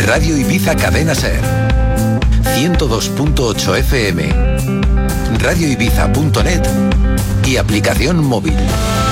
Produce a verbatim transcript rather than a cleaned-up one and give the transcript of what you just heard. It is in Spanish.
Radio Ibiza Cadena Ser. ciento dos punto ocho F M. radio ibiza punto net y aplicación móvil.